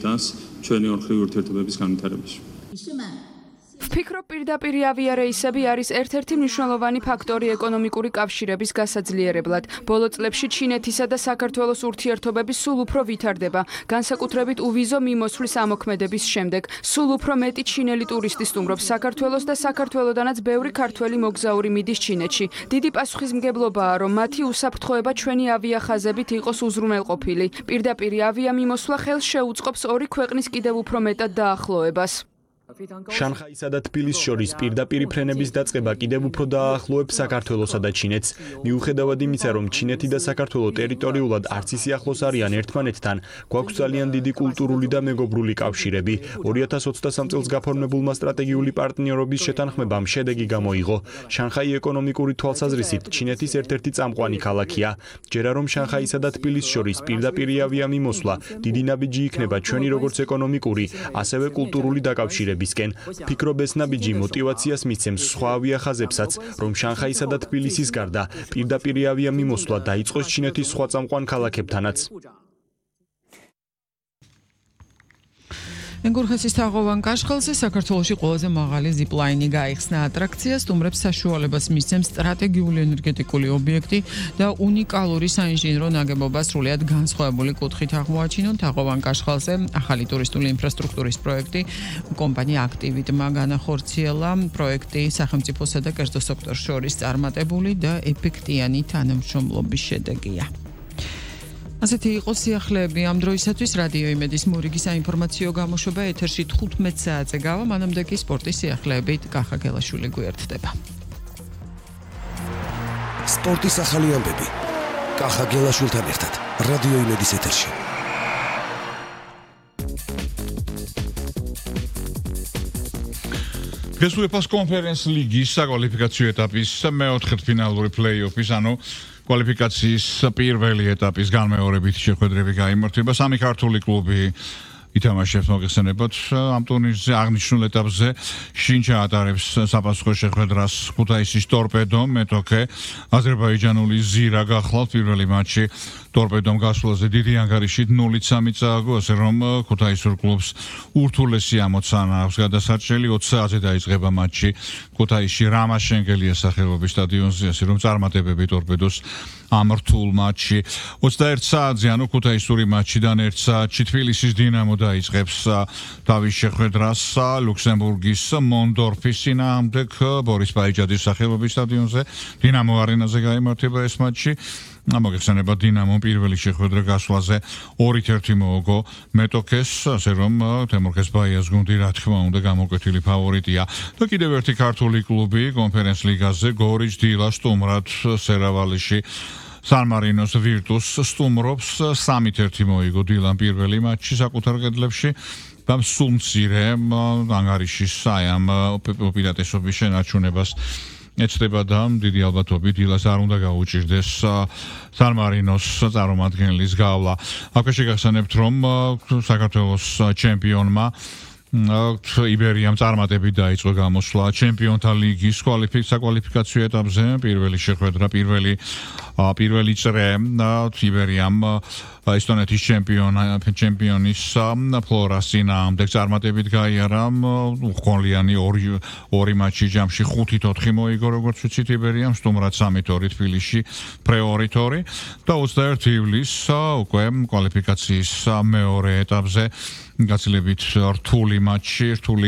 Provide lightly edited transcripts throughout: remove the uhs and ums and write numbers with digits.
იტანს ჩვენი ორმხრივი ურთიერთობების განვითარებაში. ვფიქრობ, პირდაპირ ავიარეისები არის ერთ-ერთი მნიშვნელოვანი ფაქტორი ეკონომიკური კავშირების გასაძლიერებლად. ბოლო წლებში ჩინეთისა და საქართველოს ურთიერთობები სულ უფრო ვითარდება, განსაკუთრებით უვიზო მიმოსვლის ამოქმედების შემდეგ. სულ უფრო მეტი ჩინელი ტურისტი სტუმრობს საქართველოს და საქართველოდანაც ბევრი ქართველი მოგზაური მიდის ჩინეთში. დიდი პასუხისმგებლობაა, რომ მათი უსაფრთხოება ჩვენი ავიახაზებით იყოს უზრუნველყოფილი. პირდაპირ ავიამიმოსვლა ხელს შეუწყობს ორი ქვეყნის კიდევ უფრო მეტად დაახლოებას. შანხაისა და თბილისის შორის პირდაპირ ფრენების დაწყება კიდევ უფრო დაახლოებს საქართველოსა და ჩინეთს. მიუხედავად იმისა, რომ ჩინეთი და საქართველო ტერიტორიულად არც ისე ახლოს არიან ერთმანეთთან, გვაქვს ძალიან დიდი კულტურული და მეგობრული კავშირები. 2023 წელს გაფორმებულმა სტრატეგიული პარტნიორობის შეთანხმებამ შედეგი გამოიღო. შანხაი ეკონომიკური თვალსაზრისით ჩინეთის ერთ-ერთი წამყვანი ქალაქია. ჯერა რომ შანხაისა და თბილისის შორის პირდაპირ ავიამიმოსვლა დიდი ნაბიჯი იქნება ჩვენი როგორც ეკონომიკური, ასევე კულტურული დაკავშირება. Ფიქრობ ეს ნაბიჯი მოტივაციას მისცემს სხვა ავიახაზებსაც, რომ შანხაისა და თბილისის გარდა პირდაპირ ავიამიმოსვლა დაიწყოს ჩინეთის სხვა წამყვან ქალაქებთანაც. ენგურხეთის თაღოვან კაშხალზე საქართველოში ყველაზე მაღალი ზიპლაინი გაიხსნა. ატრაქცია სტუმრებს საშუალებას მისცემს სტრატეგიული ენერგეტიკული ობიექტი და უნიკალური საინჟინრო ნაგებობა სრულიად განსხვავებული კუთხით აღმოაჩინონ. თაღოვან კაშხალზე ახალი ტურისტული ინფრასტრუქტურის პროექტი კომპანია აქტივიტმა განახორციელა. პროექტი სახელმწიფოსა და კერძო სექტორს შორის წარმატებული და ეფექტიანი თანამშრომლობის შედეგია. ასეთი იყო სიახლეები ამ დროისათვის. რადიო იმედის მორიგი საინფორმაციო გამოშვება ეთერში 15 საათზე გავა. მანამდე კი სპორტის სიახლეებით კახა გელაშვილი გვერდდება. სპორტის ახალი ამბები კახა გელაშვილთან ერთად რადიო იმედის ეთერში. დღეს UEFA-ს კონფერენს ლიგის საკვალიფიკაციო ეტაპის მეოთხედფინალური პლეი-ოფის, ანუ კვალიფიკაციის პირველი ეტაპის განმეორებითი შეხვედრები გაიმართება. სამი ქართული კლუბი ითამაშებს მოგეხსენებათ ამ ტურნირზე. აღნიშნულ ეტაპზე შინ ჩაატარებს საპასუხო შეხვედრას ქუთაისის ტორპედო, მეტოქე, აზერბაიჯანული ზირა გახლავთ. პირველი მატჩი ტორპედომ გასვლაზე დიდი ანგარიშით 0-3 წააგო, ასე რომ ქუთაისურ კლუბს ურთულესი ამოცანა აქვს გადასარჩელი. 20 საათზე დაიწყება მატჩი ქუთაისში რამაზ შენგელიას სახელობის სტადიონზე, ასე რომ წარმატებები ტორპედოს ამ რთულ მატჩში. 21 საათზე, ანუ ქუთაისური მატჩიდან 1 საათში თბილისის დინამო დაიწყებს თავის შეხვედრას ლუქსემბურგის მონდორფის წინააღმდეგ ბორის პაიჯადის სახელობის სტადიონზე. დინამო არენაზე გაიმართება ეს მატჩი. მოგეხსენებათ დინამომ პირველი შეხვედრა გასვლაზე 2-1 მოუგო მეტოქეს, ასე რომ თემურქეს ბაიას გუნდი რა თქმა უნდა გამოკვეთილი ფავორიტია. და კიდევ ერთი ქართული კლუბი კონფერენს ლიგაზე გორიჩ დილა სტუმრად სერავალიში სან-მარინოს ვირტუს სტუმრობს. 3-1 მოიგო დილამ პირველი მატჩი საკუთარ კედლებში და სულ მცირე ანგარიშის ამ უპირატესობის შენარჩუნებას ეცდება და დიდი ალბათობით დილას არ უნდა გაუჭირდეს სან-მარინოს წარმომადგენლის გავლა. აქვე შეგახსენებთ, რომ საქართველოს ჩემპიონმა იბერიამ წარმატებით დაიწყო გამოსვლა ჩემპიონთა ლიგის საკვალიფიკაციო ეტაპზე. პირველი შეხვედრა, პირველი წრე იბერიამ ესტონეთის ჩემპიონის ფლორას წინააღმდეგ წარმატებით გაიარა. უხონლიანი ორი მატჩი ჯამში 5-4 მოიგო, როგორც ვიცით, იბერიამ სტუმრად 3-2 თბილისში პრეორიტორი და 21 ივლისს უკვე კვალიფიკაციის მეორე ეტაპზე გაცილებით რთული მატჩი, რთული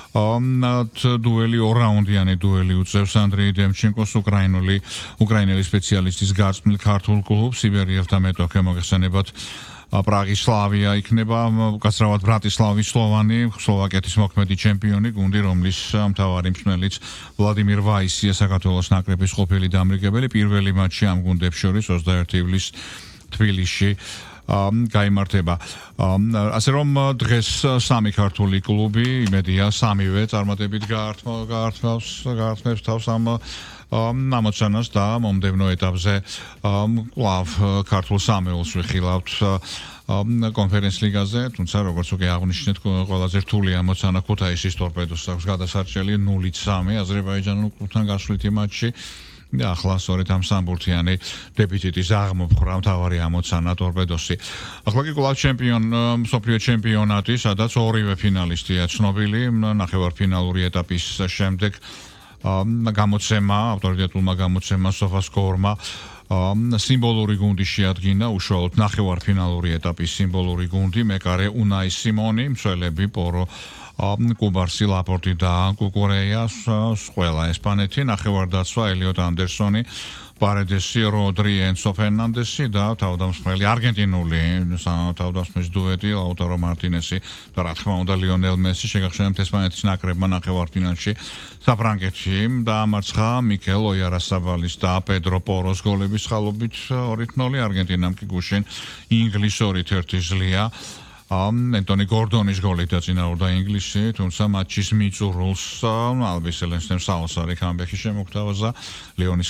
დუელი, ორაუნდიანი დუელი უწევს ანდრეი დემჩენკოს უკრაინელი სპეციალისტის გაწმილ ქართულ კლუბს. იბერიელთა მეტოქე მოგეხსენებათ პრაღის სლავია იქნება, გასწრავად ბრატისლავის სლოვანი, სლოვაკეთის მოქმედი ჩემპიონი გუნდი, რომლის მთავარი მსმენელიც ვლადიმირ ვაისია, საქართველოს ნაკრების ყოფილი დამრიგებელი. პირველი მატჩი ამ გუნდებს შორის 21 ივლისს თბილისში გაიმართება. ასე რომ დღეს სამი ქართული კლუბი, იმედია სამივე წარმატებით გაართმევს თავს ამ ამოცანას და მომდევნო ეტაპზე კვლავ ქართულ სამეულს ვიხილავთ კონფერენს ლიგაზე, თუმცა როგორც უკვე აღნიშნეთ, ყველაზე რთული ამოცანა ქუთაისის ტორპედოს აქვს გადასარჩელი 0-3 აზერბაიჯანულ კლუბთან გასვლითი მატჩი. და ახლა სწორედ ამ სამბურთიანი დებიუტის აღმოფხვრა მთავარი ამოცანა ტორპედოსი. ახლა კი კლუბ მსოფლიო ჩემპიონატი, სადაც ორივე ფინალისტია ცნობილი, ნახევარფინალური ეტაპის შემდეგ გამოცემა, ავტორიტეტულმა გამოცემა SofaScore-მა სიმბოლური გუნდი შეადგინა, უშუალოდ ნახევარფინალური ეტაპის სიმბოლური გუნდი, მეკარე უნაი სიმონი, მცველები პორო კუბარსი, ლაპორტი და კუკურეია, ყველა ესპანეთი, ნახევარდაცვა ელიოტ ანდერსონი, პარედესი, როდრი, ენცო ფერნანდესი და თავდამსხმელი არგენტინული თავდამსხმელის დუეტი ლაუტარო მარტინესი და რა თქმა უნდა ლიონელ მესი შეგახსენებთ ესპანეთის ნაკრებმა ნახევარფინალში საფრანგეთში დაამარცხა მიკელ ოიარასაბალის და პედრო პოროს გოლების ხალობით 2-0 არგენტინამ კი გუშინ ინგლისს 2-1 ზლია ენტონი გორდონის გოლით დაწინაურდა ინგლისი, თუმცა მატჩის მიწურულს ალბის ელენსტემ საალსარი კამბექი შემოგთავაზა. ლეონელ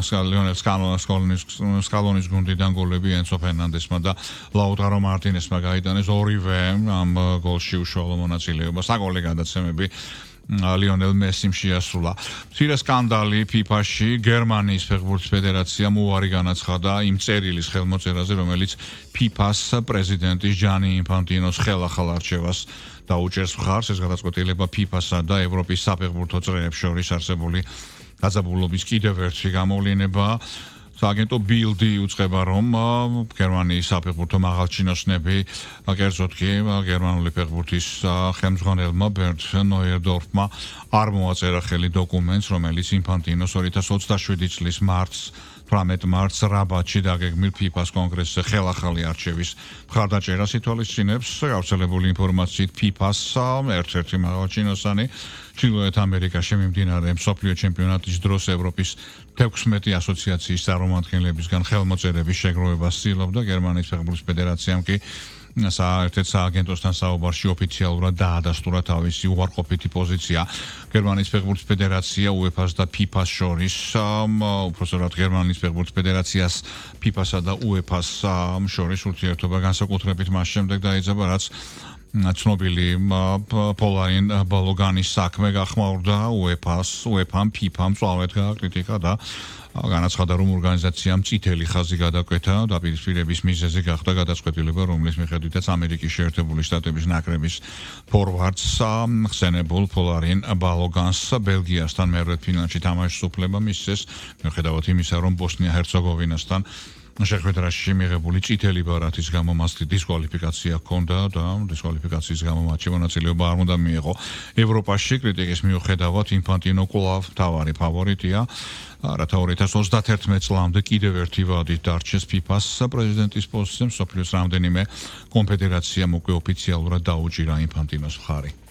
სკალონის გუნდიდან გოლები ენცო ფერნანდესმა და ლაუტარო მარტინესმა გაიტანეს ორივე ამ გოლში უშუალო მონაწილეობა. საგოლე გადაცემები ლიონელ მესიმ შეასრულა. მცირე სკანდალი FIFA-ში გერმანიის ფეხბურთის ფედერაციამ უარი განაცხადა იმ წერილის ხელმოწერაზე, რომელიც FIFA-ს პრეზიდენტის ჯანი ინფანტინოს ხელახალ არჩევას დაუჭერს მხარს. ეს გადაწყვეტილება FIFA-სა და ევროპის საფეხბურთო წრეებს შორის არსებული გაძაბულობის კიდევ ერთი გამოვლენებაა. სააგენტო ბილდი უწყება, რომ გერმანიის საფეხბურთო მაღალჩინოსნები, კერძოდ კი გერმანული ფეხბურთის ხელმძღვანელმა ბერნდ ნოიერდორფმა არ მოაწერა ხელი დოკუმენტს, რომელიც ინფანტინოს 2027 წლის 18 მარტს რაბატში დაგეგმილ FIFA-ს კონგრესზე ხელახალი არჩევის მხარდაჭერას ითვალისწინებს. გავრცელებული ინფორმაციით FIFA-ს ერთ-ერთი მაღალჩინოსანი ჩრდილოეთ ამერიკაში მიმდინარე მსოფლიო ჩემპიონატის დროს ევროპის 16 ასოციაციის წარმომადგენლებისგან ხელმოწერების შეგროვებას ცდილობდა. გერმანიის ფეხბურთის ფედერაციამ კი ერთ-ერთ სააგენტოსთან საუბარში ოფიციალურად დაადასტურა თავისი უარყოფითი პოზიცია. გერმანიის ფეხბურთის ფედერაცია UEFA-ს და FIFA-ს შორის, უпростоრად გერმანიის ფეხბურთის ფედერაციას FIFA-სა და UEFA-ს შორის ურთიერთობა განსაკუთრებით მას შემდეგ დაიძაბა, რაც ცნობილი პოლარინ ბალოგანის საქმე გახმაურდა UEFA-მ, FIFA-მ წვავედ გააკრიტიკა და განაცხადა, რომ ორგანიზაციამ წითელი ხაზი გადაკვეთა დაპირისპირების მიზეზი გახდა გადაწყვეტილება, რომლის მიხედვითაც ამერიკის შეერთებული შტატების ნაკრების ფორვარდს ხსენებულ პოლარინ ბალოგანს ბელგიასთან მერვედფინალში თამაშის უფლება მისცეს, მიუხედავად იმისა, რომ ბოსნია-ჰერცეგოვინასთან შეხვედრაში მიღებული წითელი ბარათის გამო მას დისკვალიფიკაცია ჰქონდა და დისკვალიფიკაციის გამო მატჩში მონაწილეობა არ უნდა მიეღო. ევროპაში კრიტიკის მიუხედავად ინფანტინო კვლავ მთავარი ფავორიტია. რათა 2031 წლამდე კიდევ ერთი ვადით დარჩეს FIFA-ს პრეზიდენტის პოსტზე, მსოფლიოს რამდენიმე კონფედერაციამ უკვე ოფიციალურად დაუჭირა ინფანტინოს მხარი.